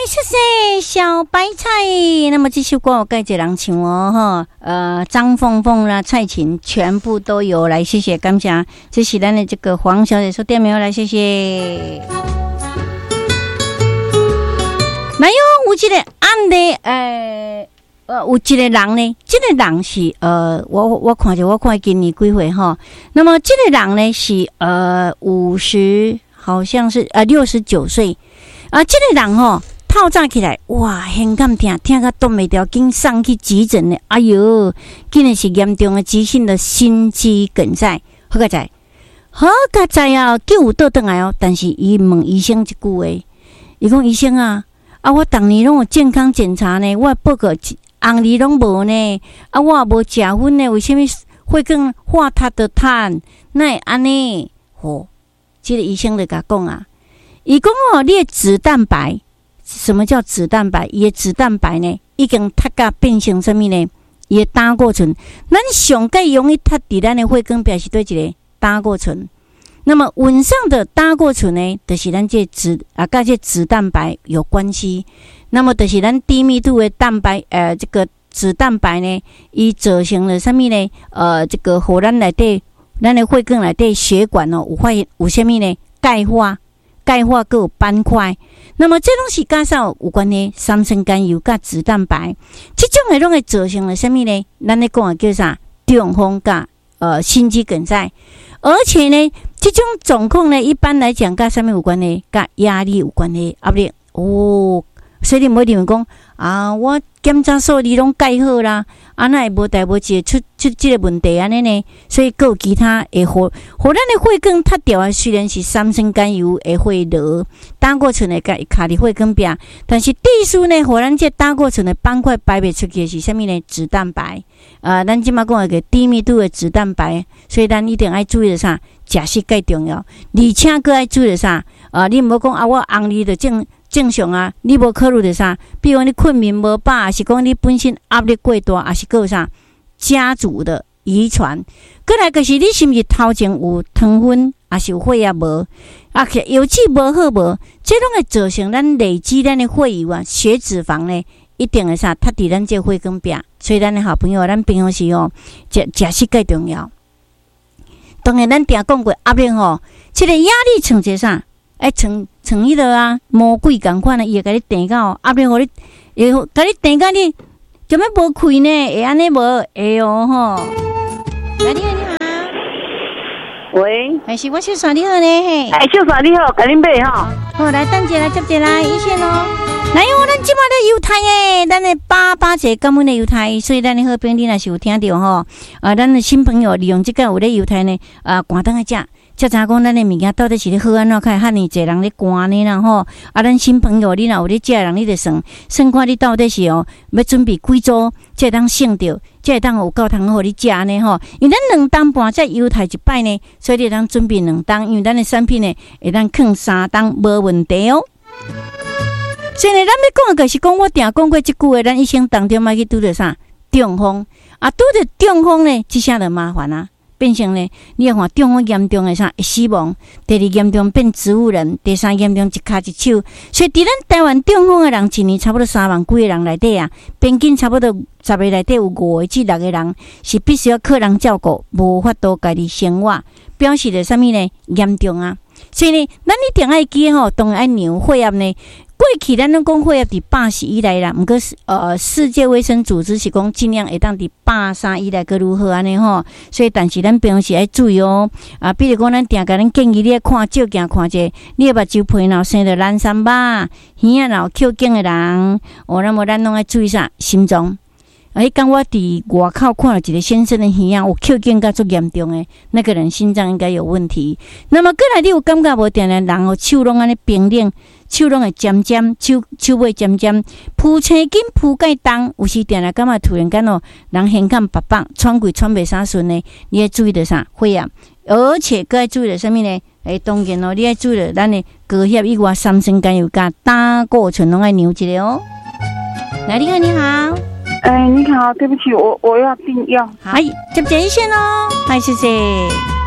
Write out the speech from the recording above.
谢谢小白菜。那么这首歌我盖着人唱哦哈，张凤凤啦、蔡琴全部都有来，谢谢感谢。这是咱的这个黄小姐说点名来，谢谢。来哟，有一个案例，有一个人呢，这个人是我看着我看今年几岁哈。那么这个人呢是50，好像是69岁啊。这个人吼透早起来，哇，很敢听到动袂掉，紧送去急诊呢。哎哟，竟然是严重的急性的心肌梗塞，好个在啊，救有倒转来哦。但是伊问医生一句话，伊讲医生啊，我当年拢有健康检查呢，我报告红利拢无呢，我也无食薰呢，为什么会更化他的碳？那会安尼？这个医生就甲讲啊，伊讲你的脂蛋白，什么叫脂蛋白？伊的脂蛋白呢，已经脱甲变成什么呢？伊的胆固醇，咱上介容易脱伫咱的血管壁是对一个胆固醇。那么晚上的胆固醇呢，就是咱这跟这脂蛋白有关系。那么就是咱低密度的蛋白，这个脂蛋白呢，伊造成了什么呢？这个互咱内底，咱的血管内底血管哦，有什么呢？钙化还有斑块。那么这拢是加上有关的三酸甘油甲脂蛋白，这种的拢会造成了什么呢？咱咧讲的叫啥？中风甲心肌梗塞。而且呢，这种状况呢，一般来讲跟什么有关呢？跟压力有关的压力哦。所以你唔好认为讲啊，我检查数字拢介好啦，那会无代无志出这个问题安尼呢？所以还有其他会互咱的血管脱掉啊。虽然是三酸甘油会血流，胆固醇会卡伫血管壁，但是地数呢，互咱这胆固醇的斑块排袂出去的是什么呢？脂蛋白。咱即马讲个低密度的脂蛋白，所以咱一定要注意的啥？食食介重要，而且搁要注意的啥？你唔好讲我红利就正常啊，你无考虑的啥？比如你困眠无饱，还是讲你本身压力过大，还是有啥家族的遗传？过来就是你是不是头前有糖分，还是有血压无？油脂无好无？这拢会造成咱累积咱的血油啊、血脂肪呢，一定会啥？脱伫咱这血管壁。所以咱的好朋友，咱平常时食食介重要。当然，咱定讲过压力这个压力像一个啥？像迄个啊，魔鬼共款啊，伊会甲你电到压力，互你，会甲你电到你，怎么无开呢？会安尼无？会哦吼。来，你好。 喂， 是我小嫂你好呢嘿。 小嫂你好，甲恁买吼。 好，来等者来接者来，一线哦。来哟，咱即马咧犹太诶，咱诶881节感恩的犹太，所以咱诶好朋友你若是有听到吼，咱诶新朋友利用即个有咧犹太呢，赶灯来食。才知讲咱的物件到底是咧好安怎，看遐尼济人咧赶呢啦吼。咱新朋友你若有咧食人，你就算看你到底是要准备几组，才会当省着，才会当有够通互你食呢吼。因为咱2担半才犹太一摆呢，所以你当准备2担，因为咱的产品呢会当放3担无问题哦。所以呢，咱要讲的就是讲，我定讲过即句话，咱一生当中要去拄着啥中风拄着中风呢，即下就麻烦啊。变成呢，你要看中风严重的啥会死亡，第2严重变植物人，第3严重一脚一手。所以伫咱台湾中风的人一年差不多3万几个人内底啊，平均差不多10个内底有5个至6个人是必须要靠人照顾，无法度家己生活，表示着什么呢？严重啊！所以呢，咱一定要记吼，当然爱量血压呢。过去咱拢讲血压伫80以内啦，毋过世界卫生组织是讲尽量会当伫83以内，个如何安尼吼？所以但是咱平常时爱注意哦。比如讲咱定甲咱建议你看照镜看者，你目睭皮若生着蓝三巴，耳仔若有扣颈的人，那么咱拢爱注意啥？心脏。刚我伫外口看了一个先生的耳仔有扣颈甲足严重的，那个人心脏应该有问题。那么过来你有感觉无？定人手拢安尼冰冷。手拢会尖尖，手尾尖尖，铺青筋铺介重，有时定来感觉突然间人胸腔白白，喘气喘袂啥顺呢？你要注意着啥？血压，而且搁要注意着什么呢？当然你要注意着咱的高血以外，三酸甘油加胆固醇拢要量一个哦。来，你好，你好。 你好，对不起，我要订药。 好，接一线哦。谢谢。